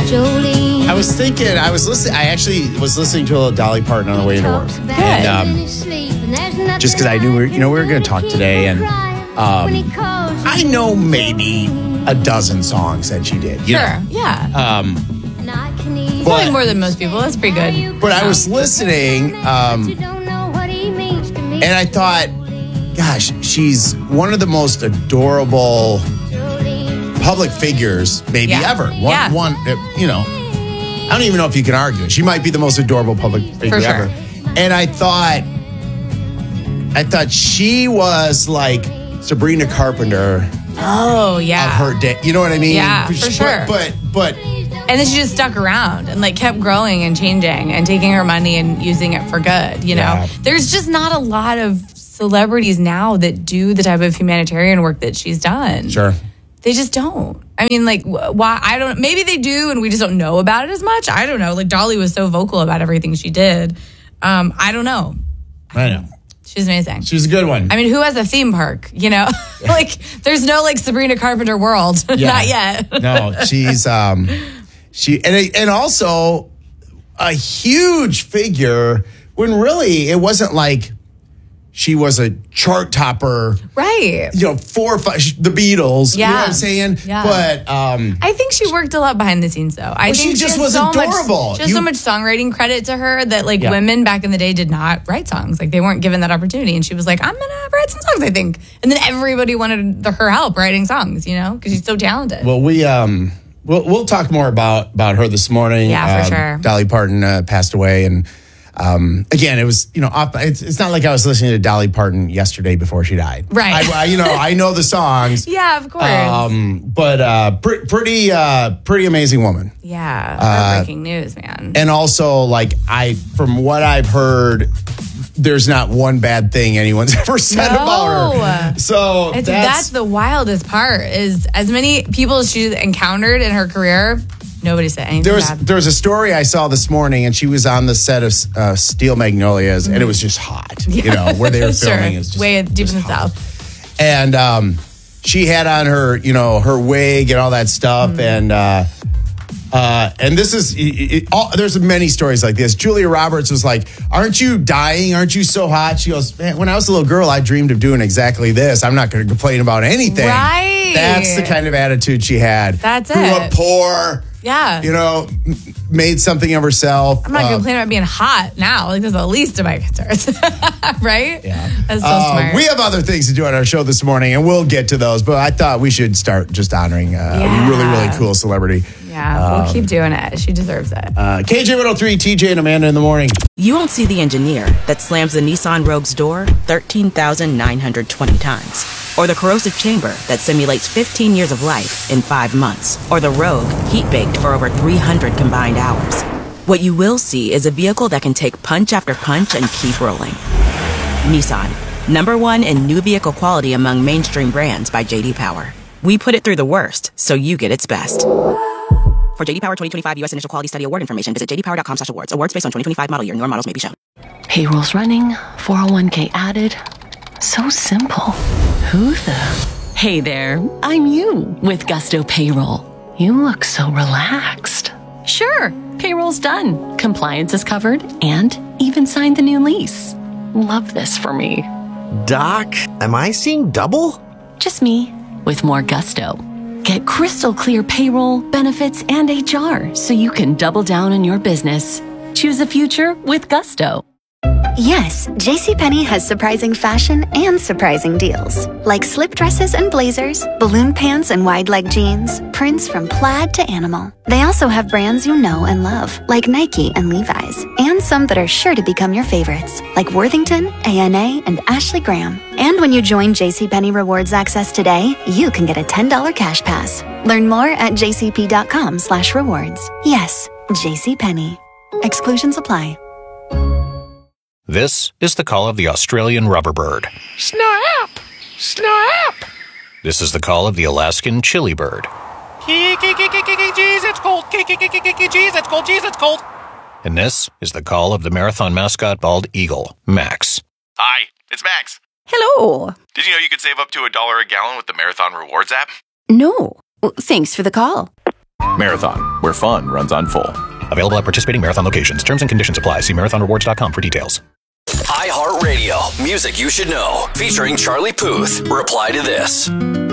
I was thinking, I actually was listening to a little Dolly Parton on the way into work. Good. And just because I knew we were going to talk today, and I know maybe a dozen songs that she did. You know? Yeah. But, more than most people. That's pretty good. but I was listening, and I thought, gosh, she's one of the most adorable public figures maybe ever. One, you know, I don't even know if you can argue it. She might be the most adorable public figure sure. ever. And I thought she was like Sabrina Carpenter Oh, yeah. of her day. You know what I mean? Yeah, for sure. But And then she just stuck around and like kept growing and changing and taking her money and using it for good. You know, Yeah. There's just not a lot of celebrities now that do the type of humanitarian work that she's done. sure. They just don't. I mean, like, why? I don't. Maybe they do, and we just don't know about it as much. I don't know. Like Dolly was so vocal about everything she did. I don't know. I know. She's amazing. She was a good one. I mean, who has a theme park? You know, like there's no like Sabrina Carpenter world. Yeah. Not yet. No, she's and also a huge figure when really it wasn't like she was a chart topper, Right. you know, 4 or 5, the Beatles, you know Yeah. what I'm saying? Yeah. But I think she worked a lot behind the scenes, though. I think she just has was so adorable. She has so much songwriting credit to her that, like, Yeah. women back in the day did not write songs. Like, they weren't given that opportunity. And she was like, I'm going to write some songs, I think. And then everybody wanted her help writing songs, you know, because she's so talented. well, we'll talk more about her this morning. Yeah, for sure. Dolly Parton passed away, and again, it was, you know, it's not like I was listening to Dolly Parton yesterday before she died. Right. I know the songs. Yeah, of course. But pretty amazing woman. Yeah. Heartbreaking news, man. And also, like, from what I've heard, there's not one bad thing anyone's ever said about her. So that's the wildest part is as many people as she's encountered in her career, nobody said anything bad. There was a story I saw this morning, and she was on the set of Steel Magnolias, and it was just hot. You know, where they were filming is just way deep in the hot. South. And she had on her, you know, her wig and all that stuff, and this is there's many stories like this. Julia Roberts was like, "Aren't you dying? Aren't you so hot?" She goes, "Man, when I was a little girl, I dreamed of doing exactly this. I'm not going to complain about anything." Right. That's the kind of attitude she had. That's Grew it. up poor. Yeah. You know, made something of herself. I'm not complaining about being hot now. Like, that's the least of my concerns. Right? Yeah. That's so smart. We have other things to do on our show this morning, and we'll get to those. But I thought we should start just honoring a really, really cool celebrity. Yeah, we'll keep doing it. She deserves it. KJ103, TJ and Amanda in the morning. You won't see the engineer that slams the Nissan Rogue's door 13,920 times. Or the corrosive chamber that simulates 15 years of life in 5 months. Or the Rogue heat-baked for over 300 combined hours. What you will see is a vehicle that can take punch after punch and keep rolling. Nissan, #1 in new vehicle quality among mainstream brands by J.D. Power. We put it through the worst, so you get its best. For J.D. Power 2025 U.S. Initial Quality Study Award information, visit jdpower.com/awards. Awards based on 2025 model year. Newer models may be shown. Payroll's running, 401k added. So simple. Who the? Hey there, I'm you with Gusto Payroll. You look so relaxed. Sure, payroll's done. Compliance is covered and even signed the new lease. Love this for me. Doc, am I seeing double? Just me with more gusto. Get crystal clear payroll, benefits, and HR so you can double down on your business. Choose a future with Gusto. Yes, JCPenney has surprising fashion and surprising deals. Like slip dresses and blazers, balloon pants and wide leg jeans, prints from plaid to animal. They also have brands you know and love, like Nike and Levi's, and some that are sure to become your favorites, like Worthington, A&A, and Ashley Graham. And when you join JCPenney Rewards Access today, you can get a $10 cash pass. Learn more at jcp.com/rewards. Yes, JCPenney. Exclusions apply. This is the call of the Australian rubberbird. Snap! Snap! This is the call of the Alaskan chilibird. Jeez, it's cold. Jeez, it's cold. Jeez, it's cold. And this is the call of the marathon mascot bald eagle, Max. Hi, it's Max. Hello. Did you know you could save up to $1 a gallon with the Marathon Rewards app? No. Thanks for the call. Marathon, where fun runs on full. Available at participating Marathon locations. Terms and conditions apply. See marathonrewards.com for details. iHeartRadio, music you should know, featuring Charlie Puth. Reply to this.